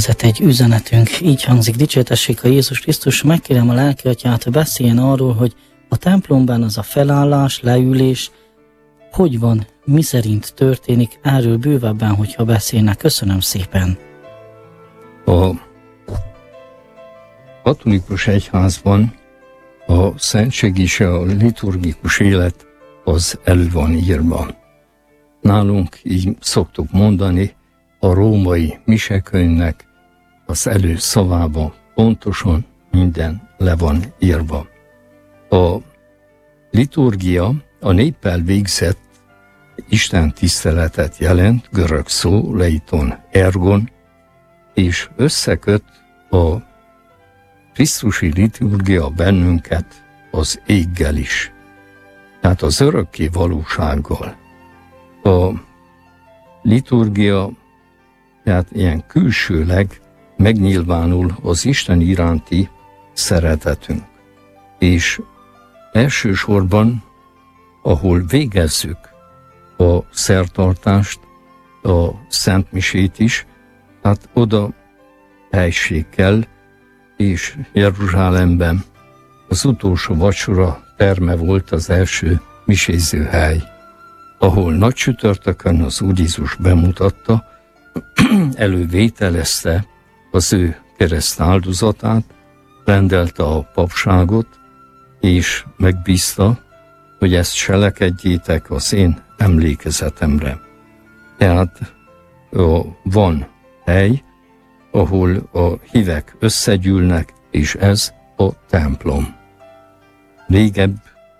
Érkezett egy üzenetünk, így hangzik: dicsértessék a Jézus Krisztus, megkérem a lelki atyát, beszéljen arról, hogy a templomban az a felállás, leülés, hogy van, mi szerint történik, erről bővebben, hogyha beszélnek. Köszönöm szépen. A katolikus egyházban a szentség és a liturgikus élet az elő van írva. Nálunk így szoktuk mondani, a római misekönyvnek az előszavában pontosan minden le van írva. A liturgia a néppel végzett Isten tiszteletet jelent, görög szó, leiton ergon, és összeköt a krisztusi liturgia bennünket az éggel is, tehát az örökké valósággal. A liturgia tehát ilyen külsőleg megnyilvánul az Isten iránti szeretetünk. És elsősorban, ahol végezzük a szertartást, a szentmisét is, hát oda helység kell, és Jeruzsálemben az utolsó vacsora terme volt az első miséző hely, ahol nagy csütörtökön az Úr Jézus bemutatta, elővételezte az ő kereszt áldozatát, rendelte a papságot, és megbízta, hogy ezt cselekedjétek az én emlékezetemre. Tehát van hely, ahol a hívek összegyűlnek, és ez a templom. Régebb,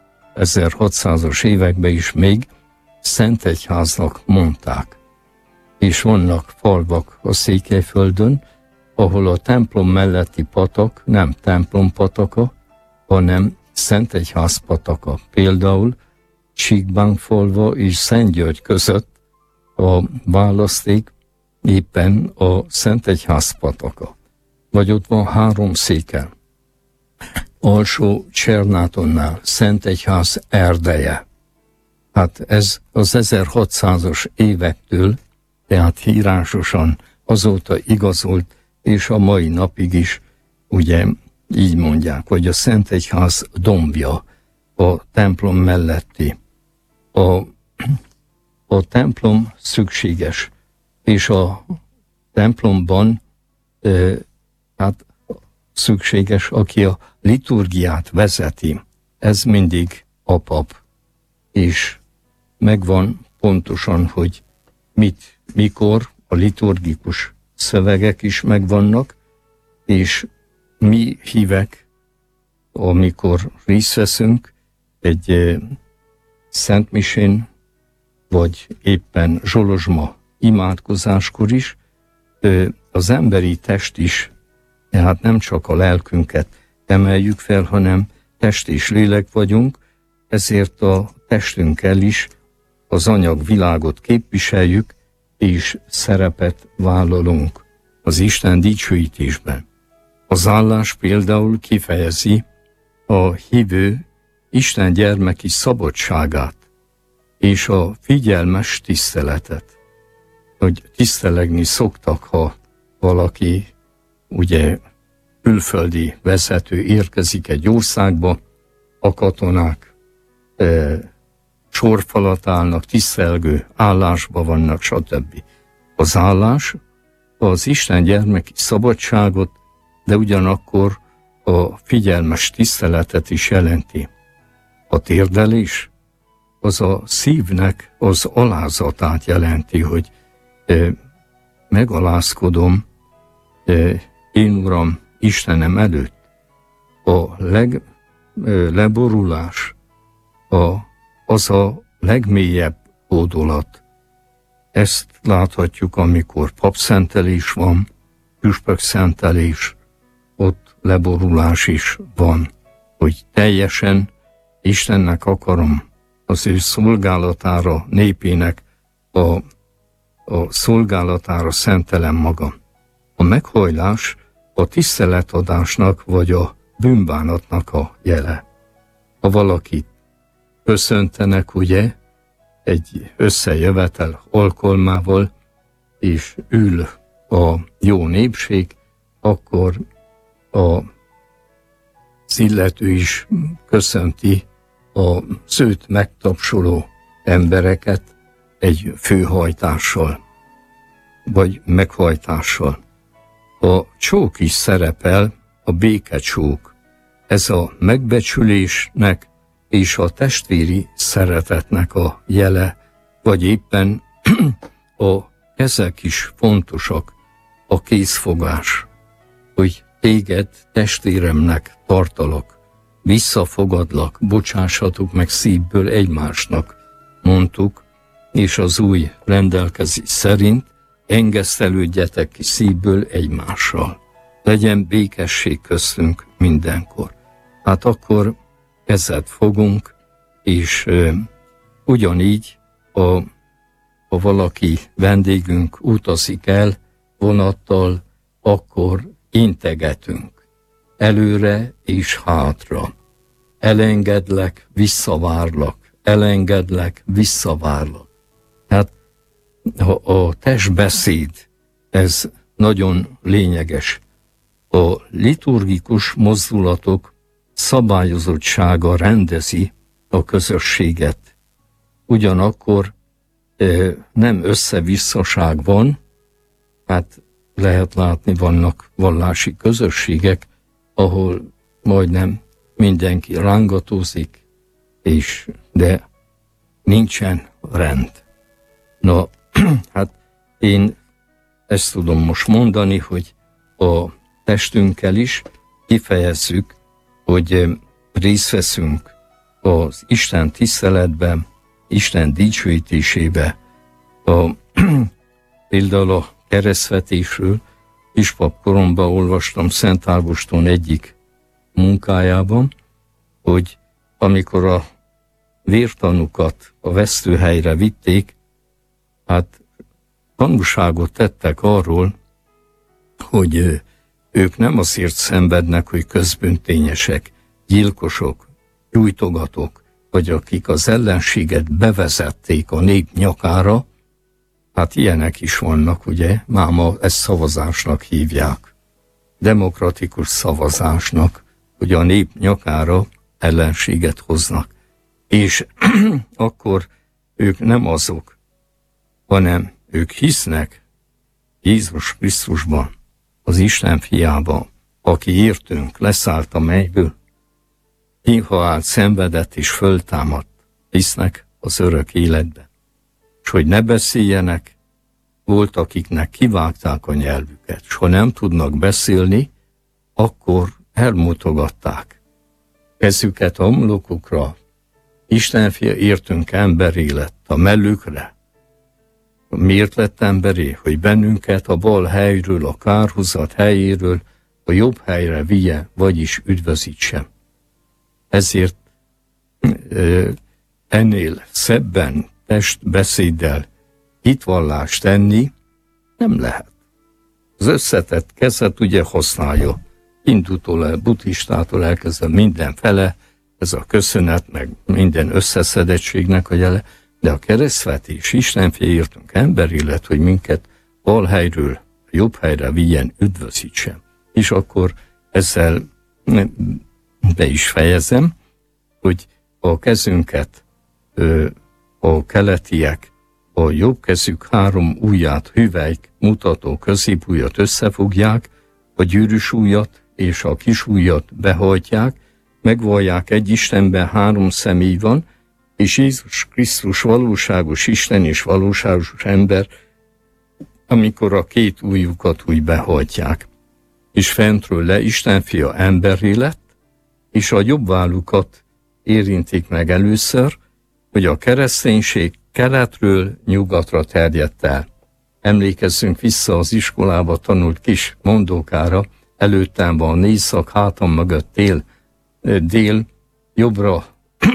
1600-as években is még Szentegyháznak mondták. És vannak falvak a Székelyföldön, ahol a templom melletti patak nem templompataka, hanem Szentegyház pataka. Például Csíkbánfalva és Szentgyörgy között a választék éppen a Szentegyház pataka. Vagy ott van 3 székel. Alsó Csernátonnál Szentegyház erdeje. Hát ez az 1600-as évektől, tehát írásosan azóta igazolt, és a mai napig is ugye így mondják, hogy a Szentegyház dombja a templom melletti. A templom szükséges, és a templomban hát szükséges, aki a liturgiát vezeti. Ez mindig a pap. És megvan pontosan, hogy mit, mikor, a liturgikus szövegek is megvannak, és mi hívek, amikor részt veszünk egy szentmisén, vagy éppen zsolozsma imádkozáskor is, az emberi test is, tehát nem csak a lelkünket emeljük fel, hanem test és lélek vagyunk, ezért a testünkkel is az anyagvilágot képviseljük, és szerepet vállalunk az Isten dicsőítésben. Az állás például kifejezi a hívő Isten gyermeki szabadságát és a figyelmes tiszteletet. Hogy tisztelegni szoktak, ha valaki, ugye külföldi vezető érkezik egy országba, a katonák sorfalat állnak, tisztelgő állásba vannak, stb. Az állás az Isten gyermeki szabadságot, de ugyanakkor a figyelmes tiszteletet is jelenti. A térdelés az a szívnek az alázatát jelenti, hogy megalázkodom én Uram Istenem előtt. A leborulás az a legmélyebb hódolat. Ezt láthatjuk, amikor papszentelés van, püspökszentelés, ott leborulás is van, hogy teljesen Istennek akarom az ő szolgálatára, népének a szolgálatára szentelem magam. A meghajlás a tiszteletadásnak vagy a bűnbánatnak a jele. Ha valakit köszöntenek, ugye, egy összejövetel alkalmával, és ül a jó népség, akkor az illető is köszönti az őt megtapsoló embereket egy főhajtással, vagy meghajtással. A csók is szerepel, a békecsók. Ez a megbecsülésnek és a testvéri szeretetnek a jele, vagy éppen a kezek is fontosak, a kézfogás, hogy téged testvéremnek tartalak, visszafogadlak, bocsássatok meg szívből egymásnak, mondtuk, és az új rendelkezés szerint engesztelődjetek ki szívből egymással. Legyen békesség köztünk mindenkor. Hát akkor kezet fogunk, és ugyanígy, ha valaki vendégünk utazik el vonattal, akkor integetünk előre és hátra. Elengedlek, visszavárlak, elengedlek, visszavárlak. Hát a testbeszéd, ez nagyon lényeges. A liturgikus mozdulatok szabályozottsága rendezi a közösséget. Ugyanakkor nem összevisszaság van, hát lehet látni, vannak vallási közösségek, ahol majdnem mindenki rángatózik, de nincsen rend. Na, hát én ezt tudom most mondani, hogy a testünkkel is kifejezzük, hogy részt veszünk az Isten tiszteletben, Isten dicsőítésébe. Például a keresztvetésről kispap koromban olvastam Szent Ágoston egyik munkájában, hogy amikor a vértanukat a vesztőhelyre vitték, hát tanúságot tettek arról, hogy ők nem azért szenvednek, hogy közbűntényesek, gyilkosok, gyújtogatók, vagy akik az ellenséget bevezették a nép nyakára, hát ilyenek is vannak, ugye, máma ezt szavazásnak hívják, demokratikus szavazásnak, hogy a nép nyakára ellenséget hoznak. És akkor ők nem azok, hanem ők hisznek Jézus Krisztusban, az Isten fiában, aki értünk, leszállt a mennyből, kihalált, szenvedett és föltámadt, hisznek az örök életben. És hogy ne beszéljenek, volt, akiknek kivágták a nyelvüket, s ha nem tudnak beszélni, akkor elmutogatták kezüket a homlokukra, Isten fia, értünk emberé lett, a mellükre. Miért lett emberé? Hogy bennünket a bal helyről, a kárhozat helyéről a jobb helyre vigye, vagyis üdvözítse. Ezért ennél szebben testbeszéddel hitvallást tenni nem lehet. Az összetett kezet ugye használja, hindutól, buddhistától elkezdve mindenfele, ez a köszönet, meg minden összeszedettségnek a jele, de a keresztvetés, Istenfia értünk emberi lett, hogy minket bal helyről jobb helyre vigyen, üdvözítsen. És akkor ezzel be is fejezem, hogy a kezünket a keletiek a jobb kezük 3 ujját, hüvelyk, mutató középujjat összefogják, a gyűrűs ujjat és a kis ujjat behajtják, megvallják egy Istenben 3 személy van, és Jézus Krisztus valóságos Isten és valóságos ember, amikor a 2 ujjukat úgy behajtják. És fentről le Isten fia emberré lett, és a jobb vállukat érintik meg először, hogy a kereszténység keletről nyugatra terjedt el. Emlékezzünk vissza az iskolába tanult kis mondókára, előttem van éjszak, hátam mögött dél, jobbra,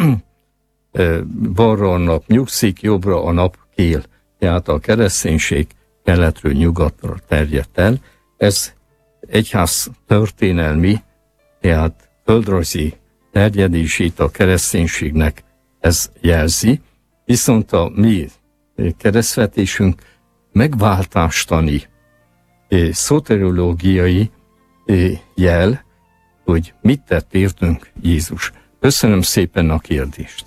balra a nap nyugszik, jobbra a nap kél. Tehát a kereszténység keletről nyugatra terjedt el. Ez egyház történelmi, tehát földrajzi terjedését a kereszténységnek ez jelzi, viszont a mi keresztvetésünk megváltástani szoteriológiai jel, hogy mit tett értünk Jézus. Köszönöm szépen a kérdést.